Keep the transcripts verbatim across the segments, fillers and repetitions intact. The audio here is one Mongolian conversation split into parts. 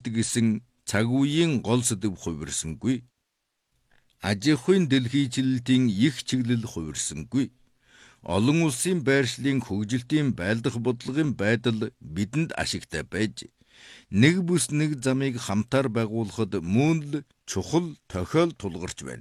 хэрэгэлдэг гэсэн цаг үеийн гол сэдэв хувирсангүй. Аж ахуйн дэлхийчлэлтийн их чиглэл хувирсангүй. Олон улсын байршлын хөгжилтийн байлдах бодлогын байдал бидэнд ашигтай байж, нэг бүс нэг замыг хамтаар байгуулахад мөн л чухал тохиол тулгарч байна.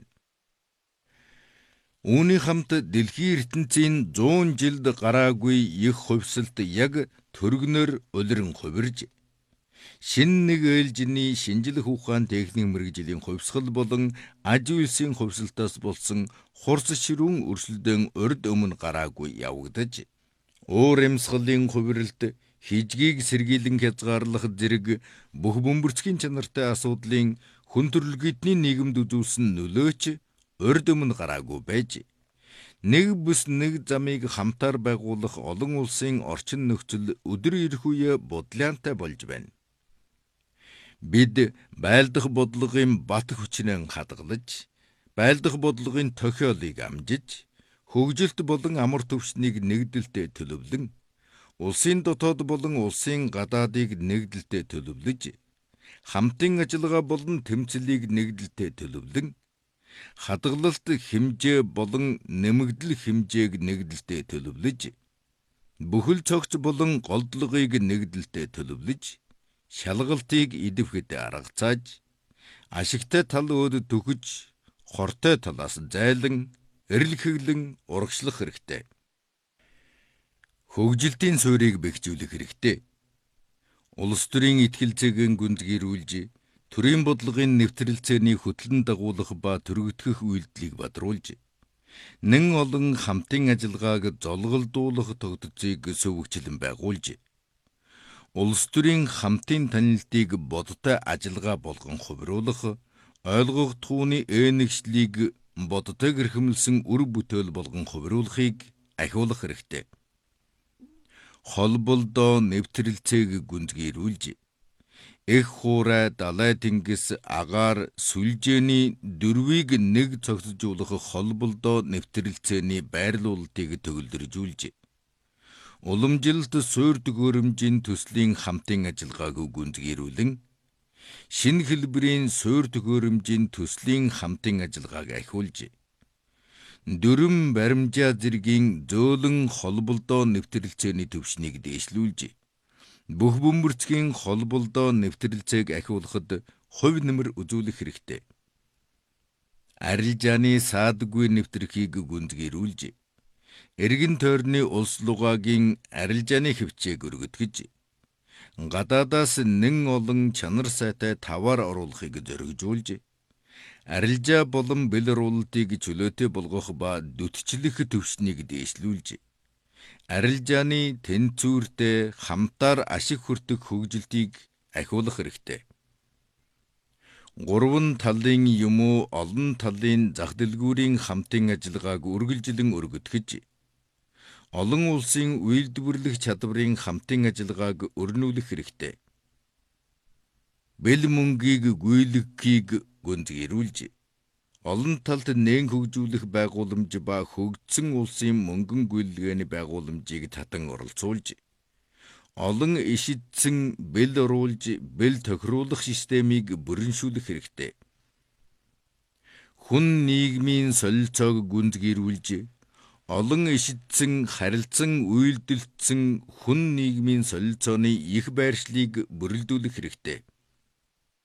Үүний хамт дэлхийн ертөнцийн зуун жилд гараагүй их хувьсалт яг төргнөр улиран хувирж, шин нэг ээлжиний шинжлэх ухаан техник мэргэжлийн хувьсгал болон аж үйлсийн хувьсалтаас болсон хурц ширүүн өрсөлдөөн урд өмнө гараагүй явагдаж, уур амьсгалын хувиралт, хижгийг сэргийлэн хязгаарлах зэрэг бүх бөмбөрцгийн чанартай асуудлын хүн төрөлхтний нийгэмд үзүүлсэн нөлөөч урд өмнө гараагүй байж, нэг бүс нэг замыг хамтаар байгуулах олон улсын орчин нөхцөл өдөр ирэх үе бодлоонтой болж байна. Бид байлдах бодлогын бат хүчнээ хадгалж, байлдах бодлогын тохиолыг амжиж, хөгжилт болон амар төвчнийг нэгдэлтэй төлөвлөн, улсын дотоод болон улсын гадаадыг нэгдэлтэй төлөвлөж, хамтын ажиллагаа болон тэмцэлийг нэгдэлтэй төлөвлөн, хадгалалт хэмжээ болон нэмэгдэл хэмжээг нэгдэлтэй төлөвлөж, бүхэл цогц болон голдлогыг нэгдэлтэй төлөвлөж, шалгалтыг идэвхэд аргацааж, ашигтай тал өөд төгөж, хортой талаас зайлан, эрэлхэглэн урагшлах хэрэгтэй. Хөгжилтийн суурийг бэхжүүлэх хэрэгтэй. Улс төрийн итгэлцээгийн гүнзгийрүүлж, төрийн бодлогын нэвтрэлцээний хөтлөн дагуулах ба төрөгдөх үйлдэлийг бадруулж, нэн олон хамтын ажиллагааг золголдуулах тогтцыг сөвөгчлөн байгуулж, улс төрийн хамтын танилтыг бодтой ажиллагаа болгон хувируулах, ойлгогдохууны ээнэгшлийг бодтой гэрхэмлсэн үр бүтээл болгон хувируулахыг ахиулах хэрэгтэй. Холболдоо нэвтрэлцээг гүнзгийрүүлж, эх хуурай, далай тэнгис, агаар, сүлжээний дөрвийг нэг цогцжуулах холболдоо нэвтрэлцээний байрлуулалтыг төгөлдржүүлж, уламжилт суурь төгөөрөмжийн төслийн хамтын ажиллагааг гүнзгийрүүлэн, шинэ хэлбэрийн суурь төгөөрөмжийн төслийн хамтын ажиллагааг ахиулж, дөрвөн баримжаа зэргийн зөөлөн холболдоо нэвтрэлцээний төвшнийг дээшлүүлж, бүх бөмбөрцгийн холболдоо нэвтрэлцээг ахиулахад хувь нэмэр үзүүлэх хэрэгтэй. Арилжааны саадгүй нэвтрэхийг гүнзгийрүүлж, эргэн тойрны улс лугаагийн арилжааны хөвчээг өргөтгөж, гадаадаас нэн олон чанар сайтай таваар оруулахыг зоригжуулж, арилжаа болон бэл оруулалтыг чөлөөтэй болгох ба дүтчлэх төвшнийг дээшлүүлж, арилжааны тэнцвэртэй хамтаар ашиг хүртэх хөгжилтийг ахиулах хэрэгтэй. Гурван талын юм уу олон талын зах дэлгүүрийн хамтын ажиллагааг үргэлжлэн өргөтгөж, олон улсын үйлдвэрлэх чадварын хамтын ажиллагааг өрнүүлэх хэрэгтэй. Бэл мөнгийг гүйлгэхийг гүнзгийрүүлж, олон талд нээн хөгжүүлэх байгууламж ба хөгжсөн улсын мөнгөн гүйлгээний байгууламжийг татан оролцуулж, олон ишидсэн бэл оруулж, бэл тохируулах системийг бүрэншүүлэх хэрэгтэй. Хүн нийгмийн солилцоог гүнзгийрүүлж, олон ишидсэн, харилцан үйлдэлтсэн хүн нийгмийн солилцооны их байршлыг бүрэлдүүлэх хэрэгтэй.